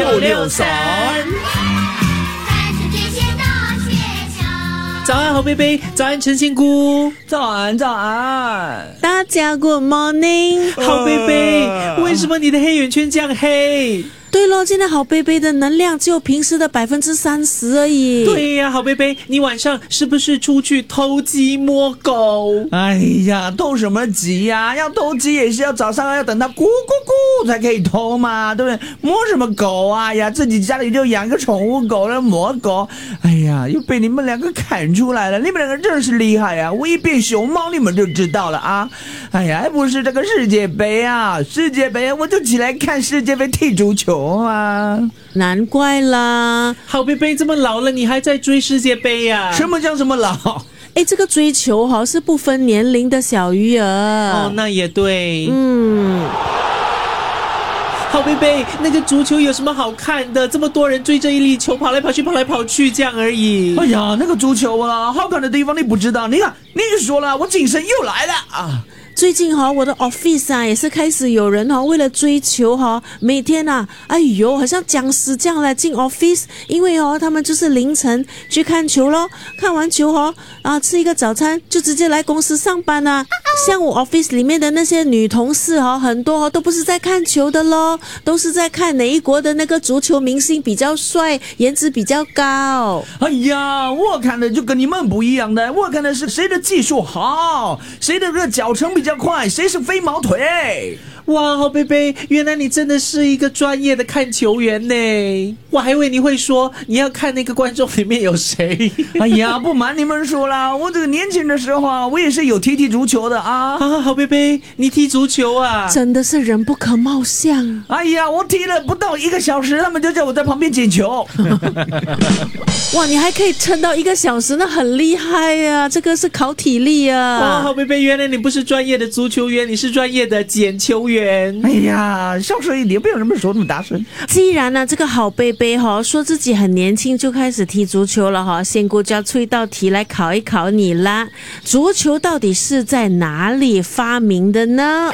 663。早安，好贝贝！早安，陈仙姑！ 早安，早安！ 大家 Good morning！ 好贝贝，为什么你的黑眼圈这样黑？ 对咯，现在好贝贝的能量只有平时的30%而已。 对呀，好贝贝，你晚上是不是出去偷鸡摸狗？ 哎呀，偷什么鸡呀？要偷鸡也是要早上要等它咕咕咕才可以偷嘛，对不对？摸什么狗啊？哎呀，自己家里就养个宠物狗了，摸狗。哎呀，又被你们两个看出来了，你们两个真是厉害呀！我一变熊猫，你们就知道了啊！哎呀，还不是这个世界杯啊！世界杯我就起来看世界杯踢足球。 难怪啦， 好贝贝这么老了，你还在追世界杯呀？ 什么叫什么老？ 这个追求是不分年龄的小鱼儿。 哦，那也对。好贝贝，那个足球有什么好看的？这么多人追着一粒球跑来跑去，跑来跑去这样而已。 哎呀，那个足球啊，好看的地方你不知道。你看，你说了，我精神又来了啊！ 最近我的 office 也是开始有人为了追求每天好像僵尸这样来进 office， 因为他们就是凌晨去看球咯，看完球吃一个早餐就直接来公司上班啊。像我 office 里面的那些女同事很多都不是在看球的咯，都是在看哪一国的那个足球明星比较帅，颜值比较高。 哎呀，我看的就跟你们不一样的，我看的是谁的技术好，谁的这个脚程比较快，谁是飞毛腿。 哇，好贝贝，原来你真的是一个专业的看球员呢！我还以为你会说你要看那个观众里面有谁。 哎呀，不瞒你们说啦，我这个年轻的时候我也是有踢足球的啊！ 好贝贝，你踢足球啊？ 真的是人不可貌相。 哎呀，我踢了不到1个小时，他们就叫我在旁边捡球。 哇，你还可以撑到1个小时，那很厉害呀！这个是考体力啊！ 哇，好贝贝，原来你不是专业的足球员，你是专业的捡球员。 哎呀，小声一点，不要这么说那么大声。 既然这个好贝贝说自己很年轻就开始踢足球了仙姑就要出一道题来考一考你啦。足球到底是在哪里发明的呢？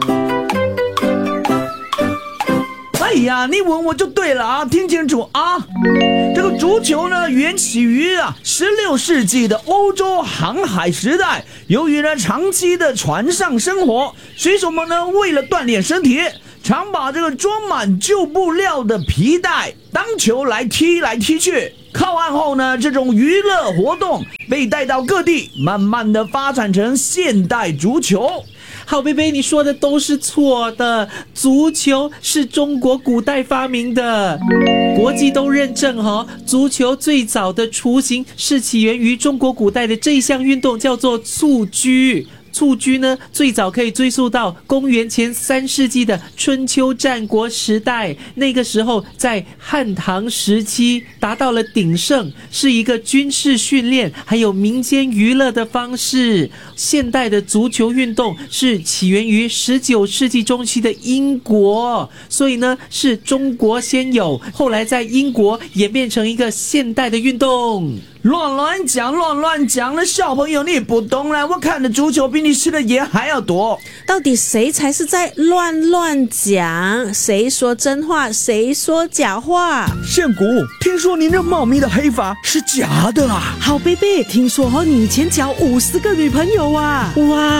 哎呀，你问我就对了啊，听清楚啊！这个足球呢，源起于16世纪的欧洲航海时代。由于长期的船上生活，水手们呢为了锻炼身体，常把这个装满旧布料的皮带当球来踢来踢去。靠岸后呢，这种娱乐活动被带到各地，慢慢的发展成现代足球。 好贝贝，你说的都是错的，足球是中国古代发明的，国际都认证足球最早的雏形是起源于中国古代的这一项运动，叫做蹴鞠。蹴鞠呢，最早可以追溯到公元前3世纪的春秋战国时代，那个时候在汉唐时期达到了鼎盛，是一个军事训练还有民间娱乐的方式。现代的足球运动是起源于19世纪中期的英国，所以呢是中国先有，后来在英国演变成一个现代的运动。 乱讲了，小朋友你不懂了，我看的足球比你吃的盐还要多。 到底谁才是在乱讲？谁说真话，谁说假话？ 仙姑，听说你那茂密的黑发是假的啊？ 好贝贝，听说你以前交50个女朋友啊？哇！